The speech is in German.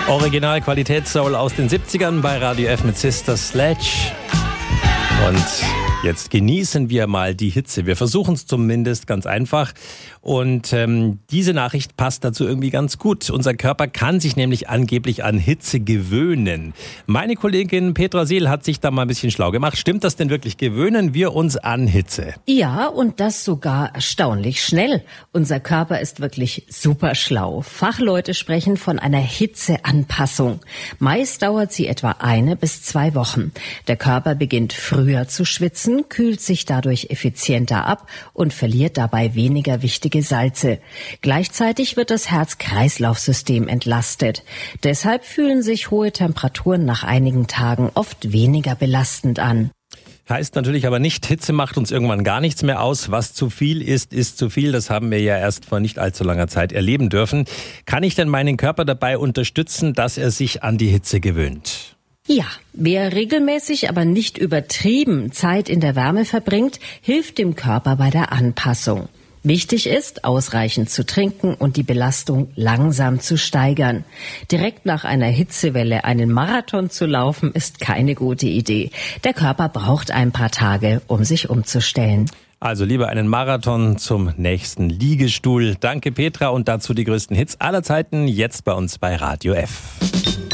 Original Qualitätssoul aus den 70ern bei Radio F mit Sister Sledge. Und jetzt genießen wir mal die Hitze. Wir versuchen es zumindest ganz einfach. Und diese Nachricht passt dazu irgendwie ganz gut. Unser Körper kann sich nämlich angeblich an Hitze gewöhnen. Meine Kollegin Petra Seel hat sich da mal ein bisschen schlau gemacht. Stimmt das denn wirklich? Gewöhnen wir uns an Hitze? Ja, und das sogar erstaunlich schnell. Unser Körper ist wirklich super schlau. Fachleute sprechen von einer Hitzeanpassung. Meist dauert sie etwa 1 bis 2 Wochen. Der Körper beginnt früher zu schwitzen, kühlt sich dadurch effizienter ab und verliert dabei weniger wichtige Salze. Gleichzeitig wird das Herz-Kreislauf-System entlastet. Deshalb fühlen sich hohe Temperaturen nach einigen Tagen oft weniger belastend an. Heißt natürlich aber nicht, Hitze macht uns irgendwann gar nichts mehr aus. Was zu viel ist, ist zu viel. Das haben wir ja erst vor nicht allzu langer Zeit erleben dürfen. Kann ich denn meinen Körper dabei unterstützen, dass er sich an die Hitze gewöhnt? Ja, wer regelmäßig, aber nicht übertrieben Zeit in der Wärme verbringt, hilft dem Körper bei der Anpassung. Wichtig ist, ausreichend zu trinken und die Belastung langsam zu steigern. Direkt nach einer Hitzewelle einen Marathon zu laufen, ist keine gute Idee. Der Körper braucht ein paar Tage, um sich umzustellen. Also lieber einen Marathon zum nächsten Liegestuhl. Danke Petra und dazu die größten Hits aller Zeiten, jetzt bei uns bei Radio F.